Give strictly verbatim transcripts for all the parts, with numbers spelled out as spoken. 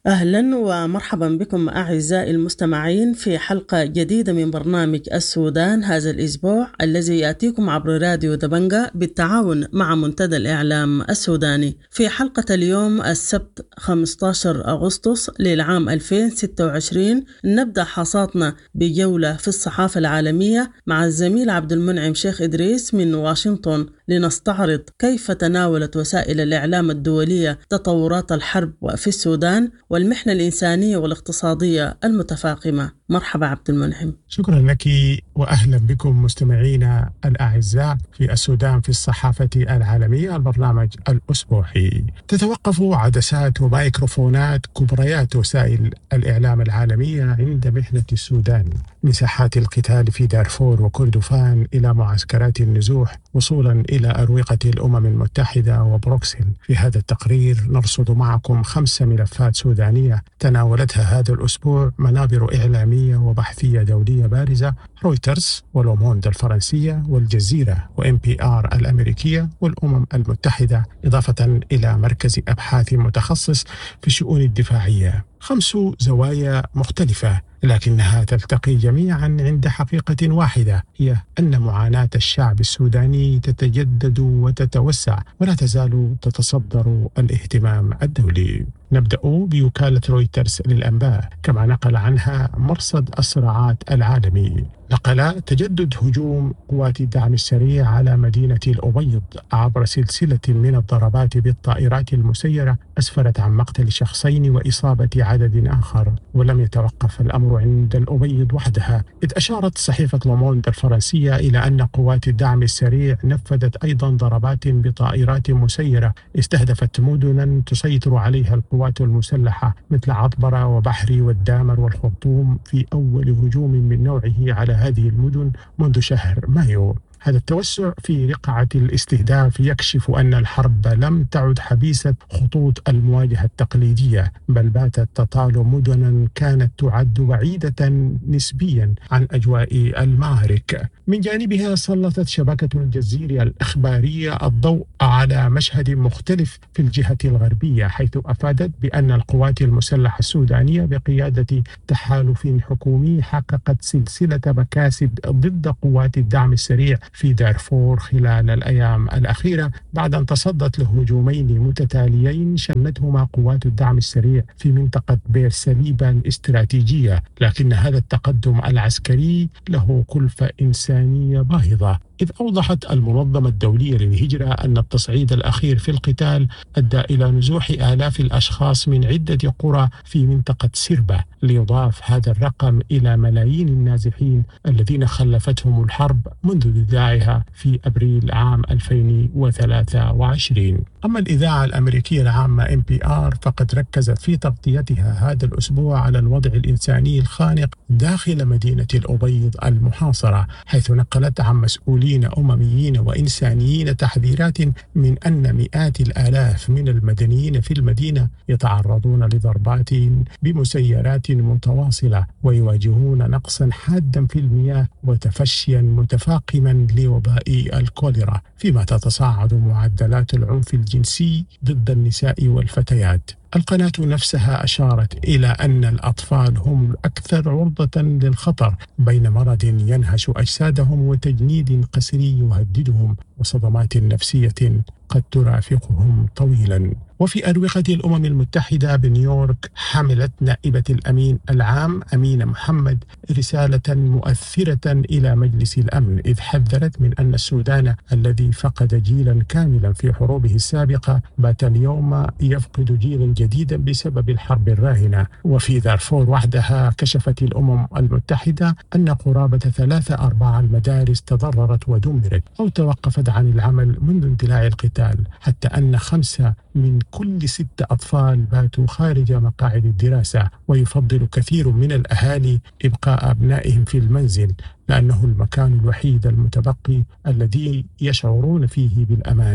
أهلا ومرحبا بكم أعزائي المستمعين في حلقة جديدة من برنامج السودان هذا الأسبوع الذي يأتيكم عبر راديو دبنجة بالتعاون مع منتدى الإعلام السوداني. في حلقة اليوم السبت خمسة عشر أغسطس للعام ألفين وستة وعشرين نبدأ حصاتنا بجولة في الصحافة العالمية مع الزميل عبد المنعم شيخ إدريس من واشنطن لنستعرض كيف تناولت وسائل الإعلام الدولية تطورات الحرب في السودان والمحنة الإنسانية والاقتصادية المتفاقمة. مرحبا عبد المنعم. شكرا لك وأهلا بكم مستمعينا الأعزاء في السودان في الصحافة العالمية، البرنامج الأسبوعي. تتوقف عدسات وميكروفونات كبريات وسائل الإعلام العالمية عند محنة السودان، مساحات القتال في دارفور وكردفان إلى معسكرات النزوح وصولا إلى أروقة الأمم المتحدة وبروكسل. في هذا التقرير نرصد معكم خمس ملفات سودانية تناولتها هذا الأسبوع منابر إعلامية وبحثية دولية بارزة: رويترز ولوموند الفرنسية والجزيرة وإم بي آر الأمريكية والأمم المتحدة، إضافة إلى مركز أبحاث متخصص في الشؤون الدفاعية. خمس زوايا مختلفة لكنها تلتقي جميعا عند حقيقة واحدة، هي أن معاناة الشعب السوداني تتجدد وتتوسع ولا تزال تتصدر الاهتمام الدولي. نبدأ بوكالة رويترز للأنباء كما نقل عنها مرصد الصراعات العالمي. نقل تجدد هجوم قوات الدعم السريع على مدينة الأبيض عبر سلسلة من الضربات بالطائرات المسيرة أسفرت عن مقتل شخصين وإصابة عدد آخر، ولم يتوقف الأمر عند الأبيض وحدها، إذ أشارت صحيفة لوموند الفرنسية إلى أن قوات الدعم السريع نفذت أيضا ضربات بطائرات مسيرة استهدفت مدنا تسيطر عليها القوات المسلحة مثل عطبرة وبحري والدامر والخرطوم في أول هجوم من نوعه على هذه المدن منذ شهر مايو. هذا التوسع في رقعة الاستهداف يكشف أن الحرب لم تعد حبيسة خطوط المواجهة التقليدية، بل باتت تطال مدنا كانت تعد بعيدة نسبيا عن أجواء المعارك. من جانبها سلطت شبكة الجزيرة الإخبارية الضوء على مشهد مختلف في الجهة الغربية، حيث أفادت بأن القوات المسلحة السودانية بقيادة تحالف حكومي حققت سلسلة مكاسب ضد قوات الدعم السريع في دارفور خلال الأيام الأخيرة بعد أن تصدت لهجومين متتاليين شنتهما قوات الدعم السريع في منطقة بير سليبة الاستراتيجية. لكن هذا التقدم العسكري له كلفة إنسانية باهظة، إذ أوضحت المنظمة الدولية للهجرة أن التصعيد الأخير في القتال أدى إلى نزوح آلاف الأشخاص من عدة قرى في منطقة سربة، ليضاف هذا الرقم إلى ملايين النازحين الذين خلفتهم الحرب منذ نداعها في أبريل عام ألفين وثلاثة وعشرين. أما الإذاعة الأمريكية العامة إم بي آر فقد ركزت في تغطيتها هذا الأسبوع على الوضع الإنساني الخانق داخل مدينة الأبيض المحاصرة، حيث نقلت عن مسؤولين أمميين وإنسانيين تحذيرات من أن مئات الآلاف من المدنيين في المدينة يتعرضون لضربات بمسيرات متواصلة ويواجهون نقصا حادا في المياه وتفشيا متفاقما لوباء الكوليرا، فيما تتصاعد معدلات العنف الجنسي ضد النساء والفتيات. القناة نفسها أشارت إلى أن الأطفال هم الأكثر عرضة للخطر بين مرض ينهش أجسادهم وتجنيد قسري يهددهم وصدمات نفسية قد ترافقهم طويلا. وفي أروقة الأمم المتحدة بنيويورك حملت نائبة الأمين العام أمينة محمد رسالة مؤثرة إلى مجلس الأمن، إذ حذرت من أن السودان الذي فقد جيلا كاملا في حروبه السابقة بات اليوم يفقد جيلا جديدا بسبب الحرب الراهنة. وفي دارفور وحدها كشفت الأمم المتحدة أن قرابة ثلاثة أرباع المدارس تضررت ودمرت أو توقفت عن العمل منذ اندلاع القتال، حتى أن خمسة من كل ست أطفال باتوا خارج مقاعد الدراسة، ويفضل كثير من الأهالي إبقاء أبنائهم في المنزل لأنه المكان الوحيد المتبقي الذي يشعرون فيه بالأمان.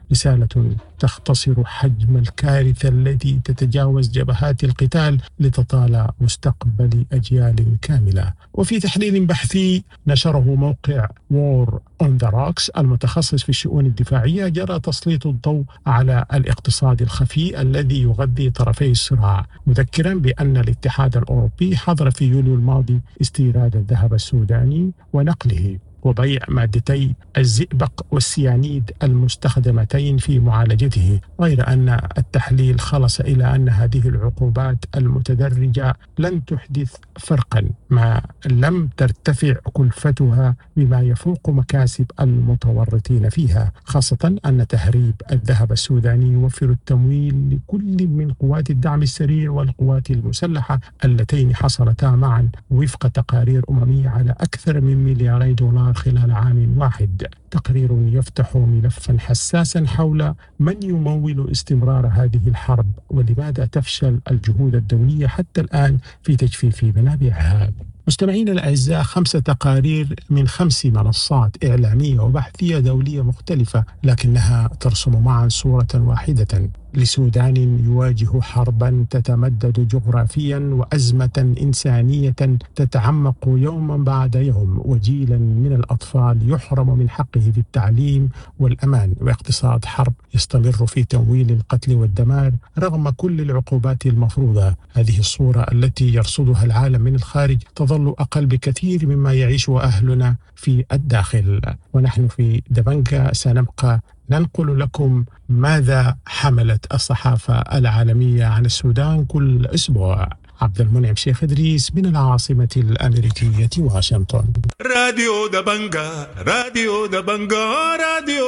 رسالة تختصر حجم الكارثة التي تتجاوز جبهات القتال لتطال مستقبل أجيال كاملة. وفي تحليل بحثي نشره موقع War on the Rocks المتخصص في الشؤون الدفاعية، جرى تسليط الضوء على الاقتصاد الخفي الذي يغذي طرفي الصراع، مذكرا بأن الاتحاد الأوروبي حظر في يوليو الماضي استيراد الذهب السوداني ونقله وبيع مادتي الزئبق والسيانيد المستخدمتين في معالجته، غير أن التحليل خلص إلى أن هذه العقوبات المتدرجة لن تحدث فرقا ما لم ترتفع كلفتها بما يفوق مكاسب المتورطين فيها، خاصة أن تهريب الذهب السوداني يوفر التمويل لكل من قوات الدعم السريع والقوات المسلحة اللتين حصلتا معا وفق تقارير أممية على أكثر من ملياري دولار خلال عام واحد. تقرير يفتح ملفا حساسا حول من يمول استمرار هذه الحرب ولماذا تفشل الجهود الدولية حتى الآن في تجفيف منابعها. مستمعين الأعزاء، خمسة تقارير من خمس منصات إعلامية وبحثية دولية مختلفة لكنها ترسم معا صورة واحدة لسودان يواجه حربا تتمدد جغرافيا وأزمة إنسانية تتعمق يوما بعد يوم، وجيلا من الأطفال يحرم من حقه في التعليم والأمان، واقتصاد حرب يستمر في تمويل القتل والدمار رغم كل العقوبات المفروضة. هذه الصورة التي يرصدها العالم من الخارج تظل أقل بكثير مما يعيشه أهلنا في الداخل، ونحن في دبنجا سنبقى ننقل لكم ماذا حملت الصحافة العالمية عن السودان كل أسبوع. عبد المنعم شيخ إدريس من العاصمة الأمريكية واشنطن. راديو دبنجا، راديو دبنجا، راديو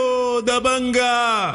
دبنجا.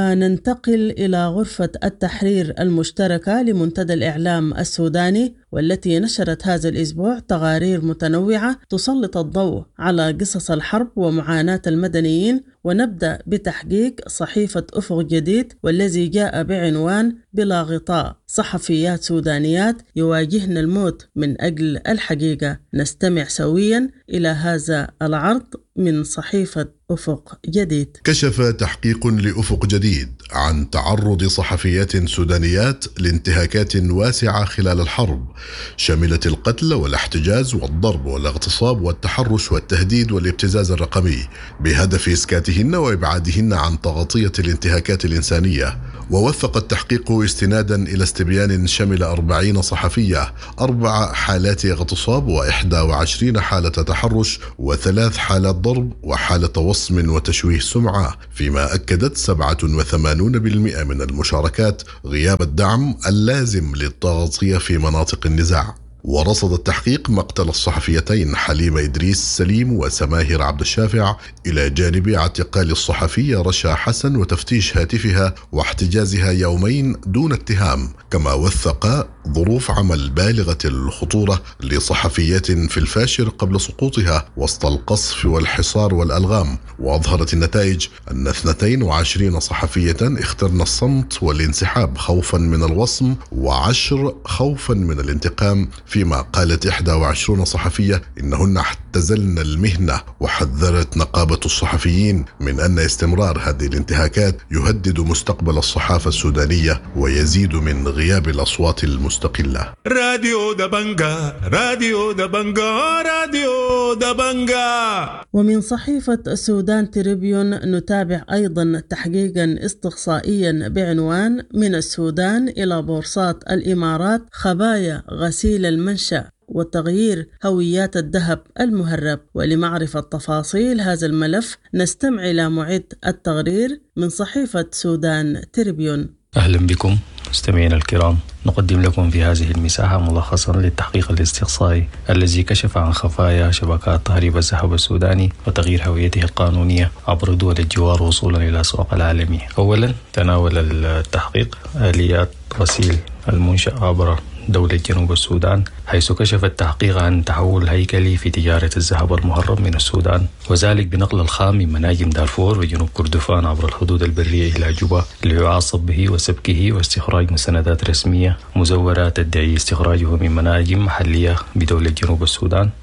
وننتقل إلى غرفة التحرير المشتركة لمنتدى الإعلام السوداني، والتي نشرت هذا الأسبوع تقارير متنوعة تسلط الضوء على قصص الحرب ومعاناة المدنيين. ونبدأ بتحقيق صحيفة أفق جديد، والذي جاء بعنوان بلا غطاء، صحفيات سودانيات يواجهن الموت من أجل الحقيقة. نستمع سويا إلى هذا العرض من صحيفة أفق جديد. كشف تحقيق لأفق جديد عن تعرض صحفيات سودانيات لانتهاكات واسعة خلال الحرب، شملت القتل والاحتجاز والضرب والاغتصاب والتحرش والتهديد والابتزاز الرقمي، بهدف إسكاتهن وإبعادهن عن تغطية الانتهاكات الإنسانية. ووثق التحقيق استنادا إلى استبيان شمل أربعين صحفية أربع حالات اغتصاب وإحدى وعشرين حالة تحرش وثلاث حالات ضرب وحالة وصم وتشويه سمعة، فيما أكدت سبعة وثمانين بالمئة من المشاركات غياب الدعم اللازم للتغطية في مناطق النزاع. ورصد التحقيق مقتل الصحفيتين حليمة إدريس سليم وسماهر عبد الشافع، إلى جانب اعتقال الصحفية رشا حسن وتفتيش هاتفها واحتجازها يومين دون اتهام. كما وثق ظروف عمل بالغة الخطورة لصحفيات في الفاشر قبل سقوطها وسط القصف والحصار والألغام. وأظهرت النتائج أن اثنتين وعشرين صحفية اخترن الصمت والانسحاب خوفا من الوصم، وعشر خوفا من الانتقام، فيما قالت إحدى وعشرون صحفية إنهن احتزلن المهنة. وحذرت نقابة الصحفيين من أن استمرار هذه الانتهاكات يهدد مستقبل الصحافة السودانية ويزيد من غياب الأصوات المستقلة. راديو دبنجا، راديو دبنجا، راديو دبنجا. ومن صحيفة السودان تريبيون نتابع أيضا تحقيقا استقصائيا بعنوان من السودان إلى بورصات الإمارات، خبايا غسيل المنشأ وتغيير هويات الذهب المهرب. ولمعرفة تفاصيل هذا الملف نستمع إلى معد التقرير من صحيفة سودان تريبيون. أهلا بكم مستمعينا الكرام، نقدم لكم في هذه المساحة ملخصا للتحقيق الاستقصائي الذي كشف عن خفايا شبكات تهريب الذهب السوداني وتغيير هويته القانونية عبر دول الجوار وصولا إلى الأسواق العالمية. أولا تناول التحقيق آليات غسيل المنشأ عبر دولة جنوب السودان، حيث كشف التحقيق عن تحول هيكلي في تجارة الذهب المهرب من السودان، وذلك بنقل الخام من مناجم دارفور وجنوب كردفان عبر الحدود البرية إلى جوبا ليعاصب به وسبكه واستخراج مستندات رسمية مزورة تدعي استخراجه من مناجم محلية بدولة جنوب السودان.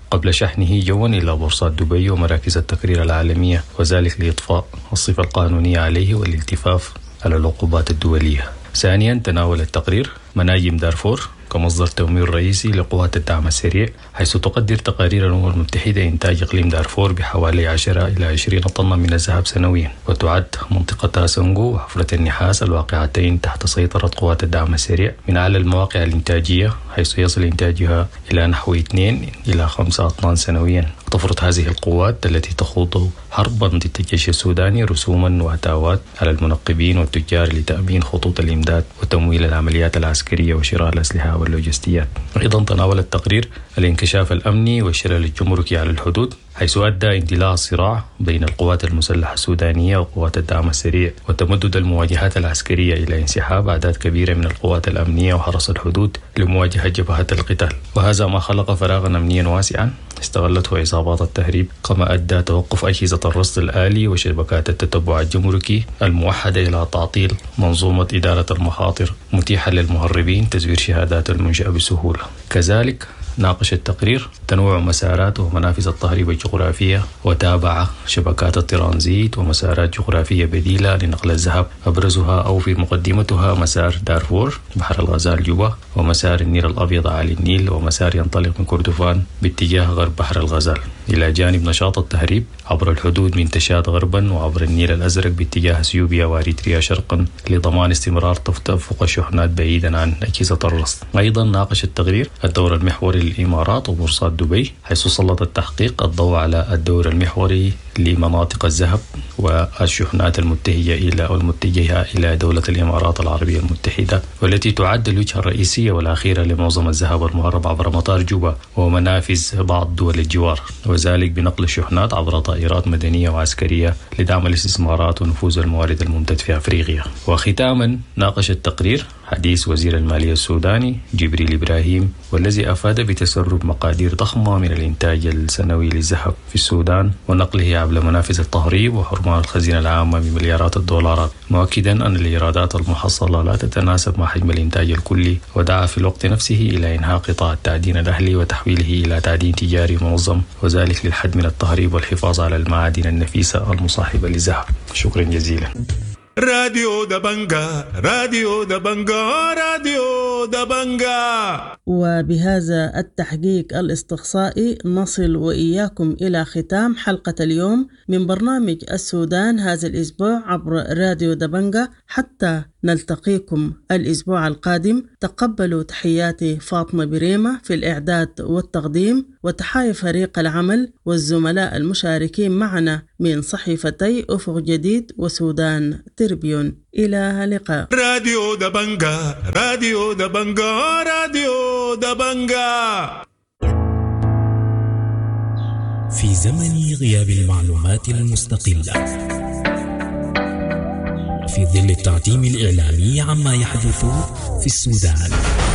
قبل شحنه جوا إلى بورصات دبي ومراكز التقرير العالمية، وذلك لإطفاء الصفة القانونية عليه والالتفاف على العقوبات الدولية. ثانيا، تناول التقرير مناجم دارفور كمصدر تمويل رئيسي لقوات الدعم السريع، حيث تقدر تقارير الأمم المتحدة إنتاج إقليم دارفور بحوالي عشرة إلى عشرين طنا من الذهب سنويا، وتعد منطقة سونغو وحفرة النحاس الواقعتين تحت سيطرة قوات الدعم السريع من أعلى المواقع الإنتاجية، حيث يصل إنتاجها إلى نحو اثنين إلى خمسة أطنان سنويا. تفرض هذه القوات التي تخوض حربا ضد الجيش السوداني رسوما وأتاوات على المنقبين والتجار لتأمين خطوط الإمداد وتمويل العمليات العسكرية وشراء الأسلحة واللوجستيات. أيضا تناول التقرير الانكشاف الأمني والشلل الجمركي على الحدود، حيث أدى اندلاع الصراع بين القوات المسلحة السودانية وقوات الدعم السريع وتمدد المواجهات العسكرية إلى انسحاب أعداد كبيرة من القوات الأمنية وحرس الحدود لمواجهة جبهات القتال، وهذا ما خلق فراغا أمنيا واسعا استغلته عصابات التهريب، كما أدى توقف أجهزة الرصد الآلي وشبكات التتبع الجمركي الموحدة إلى تعطيل منظومة إدارة المخاطر، متيحة للمهربين تزوير شهادات المنشأة بسهولة. كذلك ناقش التقرير تنوع مسارات ومنافذ التهريب الجغرافية، وتابع شبكات الترانزيت ومسارات جغرافية بديلة لنقل الذهب، أبرزها أو في مقدمتها مسار دارفور بحر الغزال جوبا، ومسار النيل الأبيض عالي النيل، ومسار ينطلق من كردفان باتجاه غرب بحر الغزال، إلى جانب نشاط التهريب عبر الحدود من تشاد غربا وعبر النيل الأزرق باتجاه اثيوبيا واريتريا شرقا، لضمان استمرار تدفق الشحنات بعيدا عن أجهزة الرصد. أيضا ناقش التقرير الدور المحوري للإمارات وبورصات دبي، حيث سلط التحقيق الضوء على الدور المحوري لمناطق الذهب والشحنات المتجهة إلى أو المتجهة إلى دولة الإمارات العربية المتحدة، والتي تعد الوجهة الرئيسية والأخيرة لمعظم الذهب المهرب عبر مطار جوبا ومنافذ بعض دول الجوار، وذلك بنقل الشحنات عبر طائرات مدنية وعسكرية لدعم الاستثمارات ونفوذ الموارد الممتد في أفريقيا. وختاما ناقش التقرير حديث وزير المالية السوداني جبريل إبراهيم، والذي أفاد بتسرب مقادير ضخمة من الإنتاج السنوي للذهب في السودان ونقله عبر منافذ التهريب وحرمان الخزينة العامة بمليارات الدولارات، مؤكدا أن الإيرادات المحصلة لا تتناسب مع حجم الإنتاج الكلي، ودعا في الوقت نفسه إلى إنهاء قطاع التعدين الأهلي وتحويله إلى تعدين تجاري منظم، وذلك للحد من التهريب والحفاظ على المعادن النفيسة المصاحبة للذهب. شكرا جزيلا. راديو دبنجا راديو دبنجا راديو دبنجا. وبهذا التحقيق الاستقصائي نصل وإياكم إلى ختام حلقة اليوم من برنامج السودان هذا الأسبوع عبر راديو دبنجا. حتى نلتقيكم الأسبوع القادم، تقبلوا تحياتي فاطمة بريمة في الإعداد والتقديم، وتحايا فريق العمل والزملاء المشاركين معنا من صحيفتي أفق جديد وسودان تربيون. إلى اللقاء. راديو دبنجا راديو دبنجا راديو دبنجا. في زمن غياب المعلومات المستقلة، في ظل التعتيم الإعلامي عما يحدث في السودان،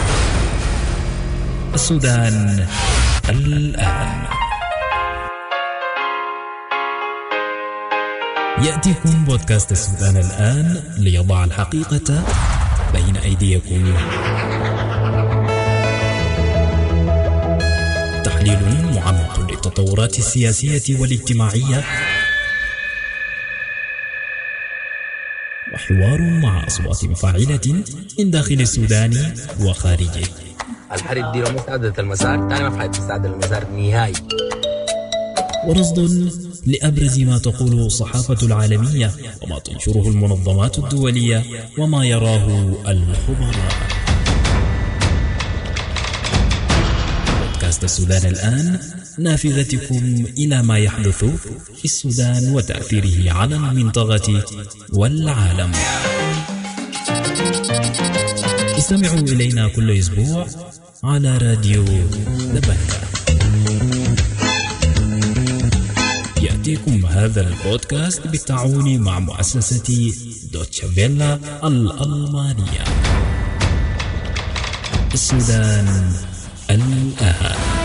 السودان الآن يأتيكم بودكاست السودان الآن ليضع الحقيقة بين أيديكم. تحليل معمق للتطورات السياسية والاجتماعية، وحوار مع أصوات مفاعلة من داخل السودان وخارجه. الحرب دي لو مستعدة المسار تاني ما في حد مستعد المسار نهائي. ورصد لأبرز ما تقوله الصحافة العالمية وما تنشره المنظمات الدولية وما يراه الخبراء. بودكاست السودان الآن، نافذتكم إلى ما يحدث في السودان وتأثيره على المنطقة والعالم. استمعوا إلينا كل أسبوع على راديو دبنجا. يأتيكم هذا البودكاست بالتعاون مع مؤسسة دوتشه فيلا الألمانية. السودان الآن.